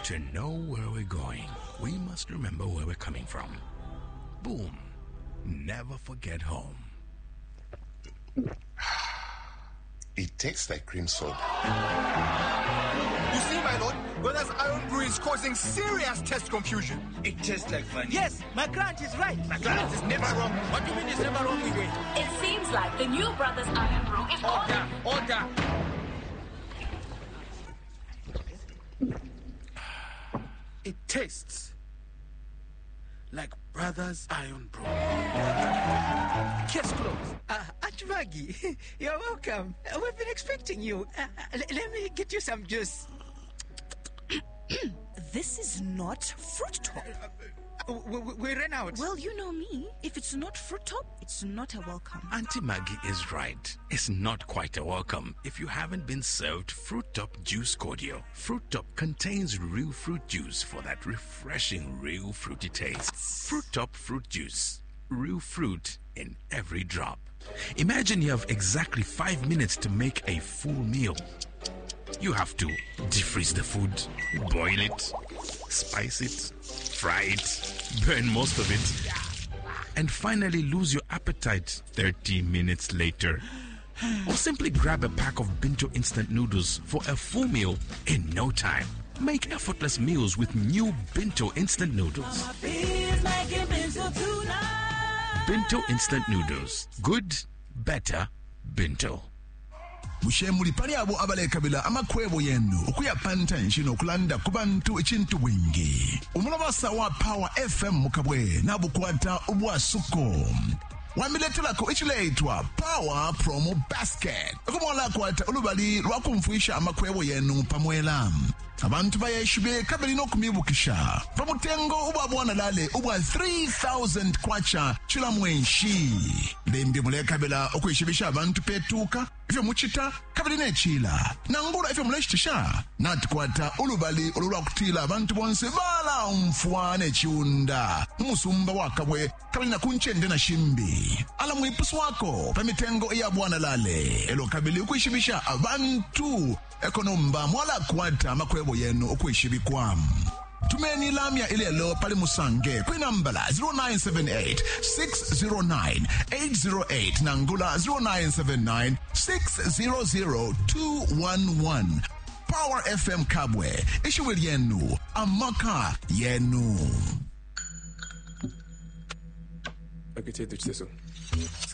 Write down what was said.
To know where we're going, we must remember where we're coming from. Boom. Never forget home. It tastes like cream soda. You see, my lord, Brothers Iron Brew is causing serious test confusion. It tastes like fun. Yes, my client is right. My client is never wrong. What do you mean it's never wrong again? It seems like the new Brothers Iron Brew is Order! It tastes like Brothers Iron Brew. Case closed. Aunt Maggie, you're welcome. We've been expecting you. Let me get you some juice. This is not Fruit Top. We ran out. Well, you know me. If it's not Fruit Top, it's not a welcome. Auntie Maggie is right. It's not quite a welcome if you haven't been served Fruit Top Juice Cordial. Fruit Top contains real fruit juice for that refreshing, real fruity taste. Fruit Top Fruit Juice. Real fruit in every drop. Imagine you have exactly 5 minutes to make a full meal. You have to defreeze the food, boil it, spice it, fry it, burn most of it, and finally lose your appetite 30 minutes later. Or simply grab a pack of Binto instant noodles for a full meal in no time. Make effortless meals with new Binto instant noodles. Binto instant noodles. Good, better, Binto. Mushemuli pali abo abalekabila amakwebo yenu okuyapanta nshino okulanda ku bantu ekintu bwingi omulabasa wa Power FM mukabwe nabukwata obwasuko wamiletelako ekileetwa Power Promo Basket okumwala kwata olubali lwakumfuisha amakwebo yenu pamwela abantu bayeshube kabili nokumibukisha pamutengo ubabwana lale ubwa 3000 kwacha chila mwenshi lembi mulekabela okwishibisha abantu petuka ifyo muchita kabili nechila nangula ifyo muleshitisha natkwata olubali olulwakutila abantu bonse bala umfwane chiunda umusumba wakabwe kabili nakunchende na shimbi ala mwipusu wako pamitengo iya bwana lale elo kabili ukwishibisha abantu ekonomba mwala kwata makwebo yenu okwishibikwamu tumeni lamya ilelo pali musange kwi nambala 0978-609-808 nangula 0979-600-211 Power FM Kabwe ishiwili yenu amaka yenu. Okay,